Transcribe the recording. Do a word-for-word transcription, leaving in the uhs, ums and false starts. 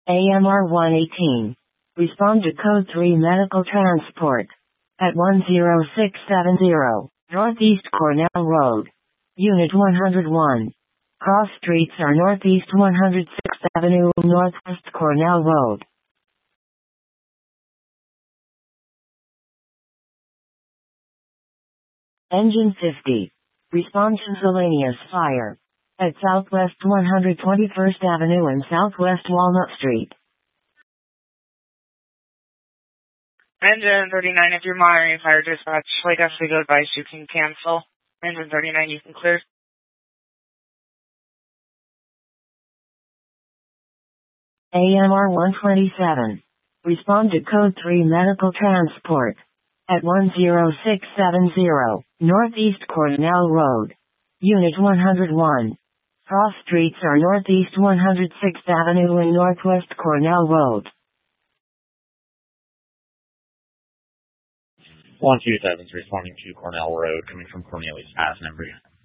A M R one eighteen. Respond to Code three Medical Transport. At one zero six seven zero, Northeast Cornell Road. Unit one oh one. Cross streets are Northeast one oh sixth Avenue, Northwest Cornell Road. Engine fifty. Respond to miscellaneous fire. At Southwest one hundred twenty-first Avenue and Southwest Walnut Street. Engine thirty-nine, if you're monitoring fire dispatch, like Oswego advice, you can cancel. Engine thirty-nine, you can clear. A M R one twenty-seven. Respond to Code three Medical Transport. At one zero six seven zero, Northeast Cornell Road. Unit one oh one. Cross streets are Northeast one oh sixth Avenue and Northwest Cornell Road. one two seven is responding to Cornell Road, coming from Cornelius Pass, number